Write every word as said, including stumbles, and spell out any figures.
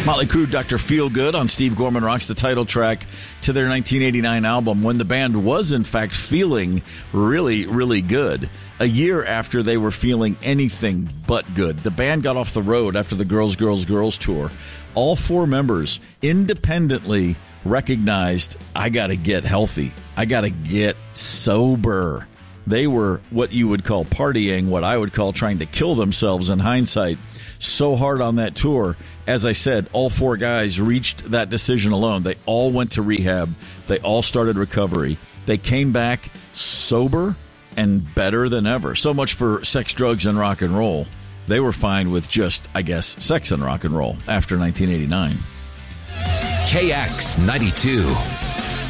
Motley Crue, Doctor Feelgood on Steve Gorman Rocks, the title track to their nineteen eighty-nine album, when the band was, in fact, feeling really, really good. A year after they were feeling anything but good. The band got off the road after the Girls, Girls, Girls tour. All four members independently recognized, I got to get healthy. I got to get sober. They were what you would call partying, what I would call trying to kill themselves in hindsight. So hard on that tour. As I said, all four guys reached that decision alone. They all went to rehab. They all started recovery. They came back sober and better than ever. So much for sex, drugs, and rock and roll. They were fine with just, I guess, sex and rock and roll after nineteen eighty-nine. K X ninety-two.